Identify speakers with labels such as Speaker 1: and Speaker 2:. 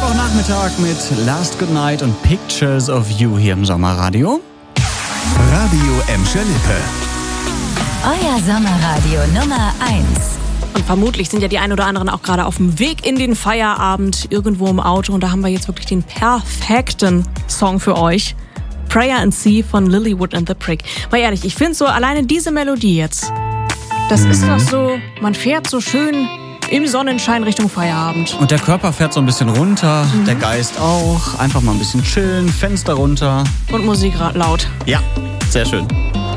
Speaker 1: Mittwochnachmittag mit Last Goodnight und Pictures of You hier im Sommerradio.
Speaker 2: Radio Emscher-Lippe.
Speaker 3: Euer Sommerradio Nummer 1.
Speaker 4: Und vermutlich sind ja die ein oder anderen auch gerade auf dem Weg in den Feierabend irgendwo im Auto. Und da haben wir jetzt wirklich den perfekten Song für euch. Prayer and Sea von Lilywood and the Prick. Mal ehrlich, ich finde so alleine diese Melodie jetzt, das ist doch so, man fährt so schön im Sonnenschein Richtung Feierabend.
Speaker 1: Und der Körper fährt so ein bisschen runter, der Geist auch. Einfach mal ein bisschen chillen, Fenster runter.
Speaker 4: Und Musik laut.
Speaker 1: Ja, sehr schön.